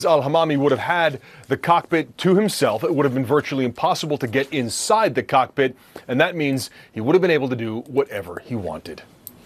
Al-Hamami would have had the cockpit to himself. It would have been virtually impossible to get inside the cockpit, and that means he would have been able to do whatever he wanted.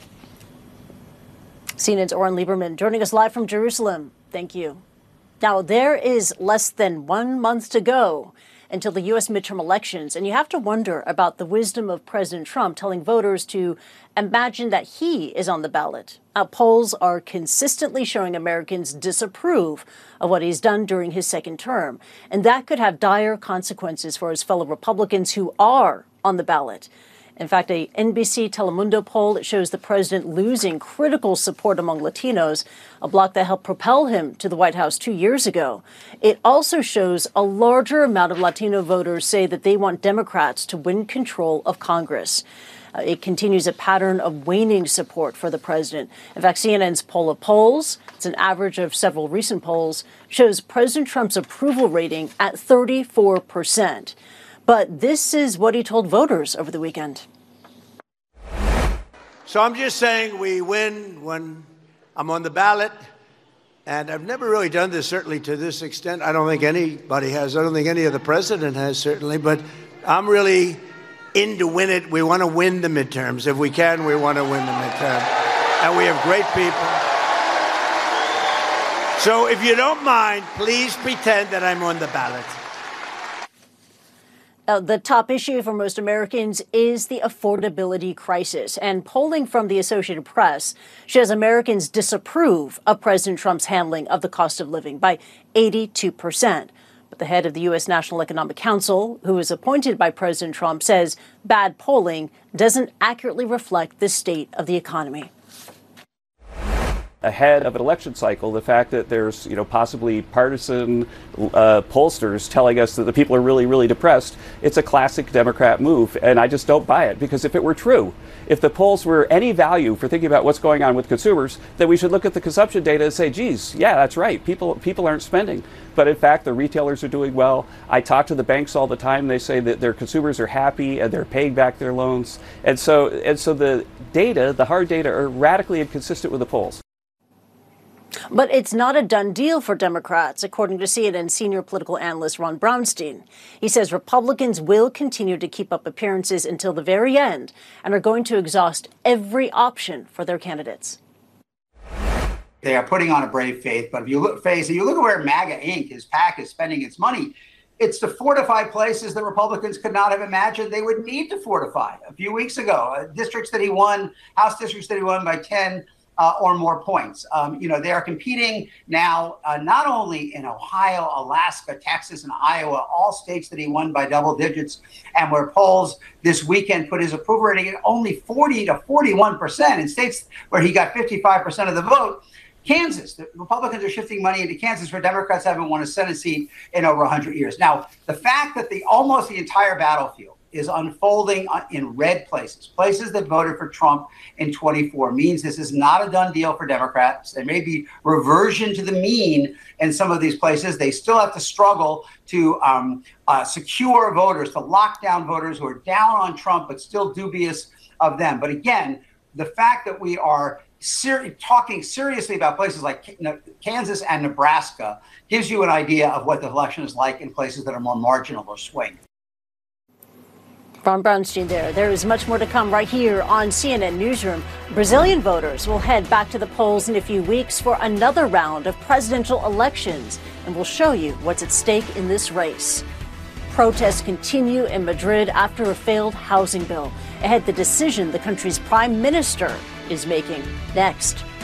CNN's Oren Lieberman joining us live from Jerusalem. Thank you. Now, there is less than 1 month to go until the U.S. midterm elections, and you have to wonder about the wisdom of President Trump telling voters to imagine that he is on the ballot. Polls are consistently showing Americans disapprove of what he's done during his second term, and that could have dire consequences for his fellow Republicans who are on the ballot. In fact, a NBC Telemundo poll shows the president losing critical support among Latinos, a bloc that helped propel him to the White House 2 years ago. It also shows a larger amount of Latino voters say that they want Democrats to win control of Congress. It continues a pattern of waning support for the president. In fact, CNN's poll of polls, it's an average of several recent polls, shows President Trump's approval rating at 34%. But this is what he told voters over the weekend. So I'm just saying we win when I'm on the ballot. And I've never really done this, certainly to this extent. I don't think anybody has. I don't think any of the president has, certainly. But I'm really in to win it. We want to win the midterms. If we can, we want to win the midterm. And we have great people. So if you don't mind, please pretend that I'm on the ballot. The top issue for most Americans is the affordability crisis. And polling from the Associated Press shows Americans disapprove of President Trump's handling of the cost of living by 82%. But the head of the U.S. National Economic Council, who was appointed by President Trump, says bad polling doesn't accurately reflect the state of the economy. Ahead of an election cycle, the fact that there's, possibly partisan pollsters telling us that the people are really, really depressed, it's a classic Democrat move. And I just don't buy it, because if it were true, if the polls were any value for thinking about what's going on with consumers, then we should look at the consumption data and say, geez, yeah, that's right. People aren't spending. But in fact, the retailers are doing well. I talk to the banks all the time. They say that their consumers are happy and they're paying back their loans. And so the data, the hard data, are radically inconsistent with the polls. But it's not a done deal for Democrats, according to CNN senior political analyst Ron Brownstein. He says Republicans will continue to keep up appearances until the very end and are going to exhaust every option for their candidates. They are putting on a brave face, but if you look at where MAGA Inc., his PAC, is spending its money, it's to fortify places that Republicans could not have imagined they would need to fortify. A few weeks ago, districts that he won, House districts that he won by 10 or more points. They are competing now not only in Ohio, Alaska, Texas, and Iowa, all states that he won by double digits, and where polls this weekend put his approval rating at only 40 to 41% in states where he got 55% of the vote. Kansas, the Republicans are shifting money into Kansas, where Democrats haven't won a Senate seat in over 100 years. Now, the fact that almost the entire battlefield is unfolding in red places that voted for Trump in 24, means this is not a done deal for Democrats. There may be reversion to the mean in some of these places. They still have to struggle to secure voters, to lock down voters who are down on Trump but still dubious of them. But again, the fact that we are talking seriously about places like Kansas and Nebraska gives you an idea of what the election is like in places that are more marginal or swing. Ron Brownstein there. There is much more to come right here on CNN Newsroom. Brazilian voters will head back to the polls in a few weeks for another round of presidential elections, and we'll show you what's at stake in this race. Protests continue in Madrid after a failed housing bill. Ahead, the decision the country's prime minister is making. Next.